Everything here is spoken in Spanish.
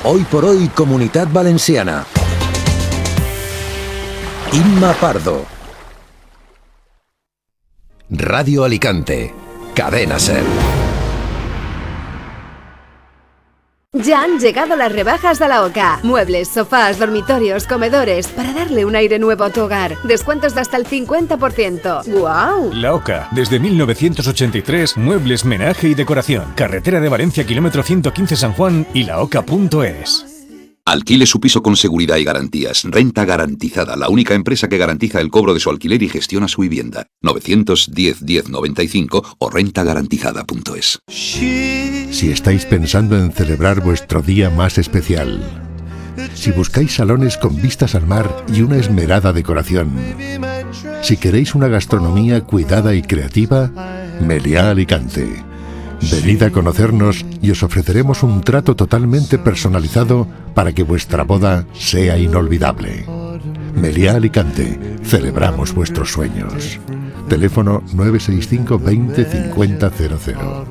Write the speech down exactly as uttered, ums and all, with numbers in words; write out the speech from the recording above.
Hoy por hoy, Comunitat Valenciana. Imma Pardo. Radio Alicante. Cadena SER. Ya han llegado las rebajas de la OCA. Muebles, sofás, dormitorios, comedores, para darle un aire nuevo a tu hogar. Descuentos de hasta el cincuenta por ciento. ¡Guau! La OCA, desde mil novecientos ochenta y tres, muebles, menaje y decoración. Carretera de Valencia, kilómetro ciento quince San Juan y la oca punto es. Alquile su piso con seguridad y garantías. Renta Garantizada, la única empresa que garantiza el cobro de su alquiler y gestiona su vivienda. novecientos diez diez noventa y cinco o renta garantizada punto es. Si estáis pensando en celebrar vuestro día más especial, si buscáis salones con vistas al mar y una esmerada decoración, si queréis una gastronomía cuidada y creativa, Meliá Alicante. Venid a conocernos y os ofreceremos un trato totalmente personalizado para que vuestra boda sea inolvidable. Meliá Alicante, celebramos vuestros sueños. Teléfono nueve seis cinco veinte cincuenta cero cero.